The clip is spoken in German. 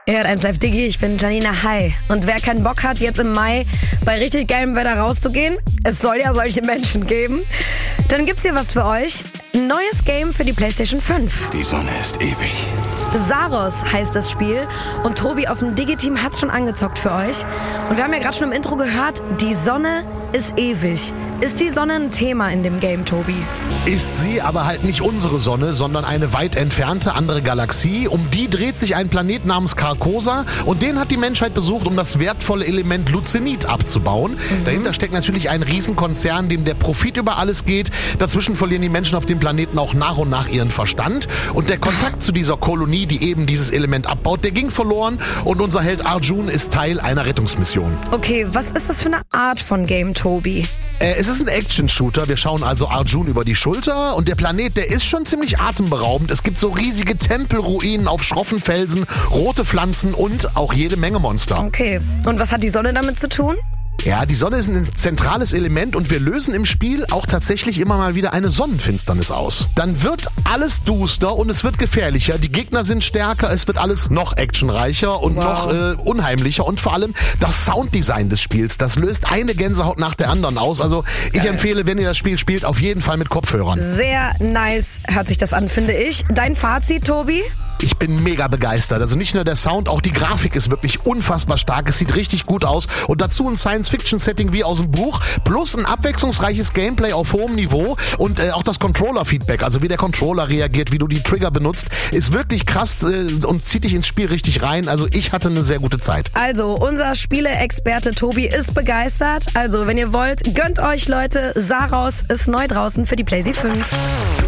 Ihr hört 1 Live Digi, ich bin Janina. Hi. Und wer keinen Bock hat, jetzt im Mai bei richtig geilem Wetter rauszugehen, es soll ja solche Menschen geben, dann gibt's hier was für euch. Ein neues Game für die PlayStation 5. Die Sonne ist ewig. Saros heißt das Spiel und Tobi aus dem Digi-Team hat's schon angezockt für euch. Und wir haben ja gerade schon im Intro gehört, die Sonne ist ewig. Ist die Sonne ein Thema in dem Game, Tobi? Ist sie, aber halt nicht unsere Sonne, sondern eine weit entfernte andere Galaxie. Um die dreht sich ein Planet namens Carcosa und den hat die Menschheit besucht, um das wertvolle Element Lucenit abzubauen. Dahinter steckt natürlich ein Riesenkonzern, dem der Profit über alles geht. Dazwischen verlieren die Menschen auf dem Planeten auch nach und nach ihren Verstand. Und der Kontakt zu dieser Kolonie, die eben dieses Element abbaut, der ging verloren und unser Held Arjun ist Teil einer Rettungsmission. Okay, was ist das für eine Art von Game, Tobi? Es ist ein Action-Shooter. Wir schauen also Arjun über die Schulter und der Planet, der ist schon ziemlich atemberaubend. Es gibt so riesige Tempelruinen auf schroffen Felsen, rote Pflanzen und auch jede Menge Monster. Okay, und was hat die Sonne damit zu tun? Ja, die Sonne ist ein zentrales Element und wir lösen im Spiel auch tatsächlich immer mal wieder eine Sonnenfinsternis aus. Dann wird alles duster und es wird gefährlicher. Die Gegner sind stärker, es wird alles noch actionreicher und noch unheimlicher. Und vor allem das Sounddesign des Spiels, das löst eine Gänsehaut nach der anderen aus. Also ich empfehle, wenn ihr das Spiel spielt, auf jeden Fall mit Kopfhörern. Sehr nice hört sich das an, finde ich. Dein Fazit, Tobi? Ich bin mega begeistert. Also nicht nur der Sound, auch die Grafik ist wirklich unfassbar stark. Es sieht richtig gut aus. Und dazu ein Science-Fiction-Setting wie aus dem Buch. Plus ein abwechslungsreiches Gameplay auf hohem Niveau. Und auch das Controller-Feedback, also wie der Controller reagiert, wie du die Trigger benutzt, ist wirklich krass und zieht dich ins Spiel richtig rein. Also ich hatte eine sehr gute Zeit. Also, unser Spiele-Experte Tobi ist begeistert. Also, wenn ihr wollt, gönnt euch, Leute. Saros ist neu draußen für die PlayStation 5.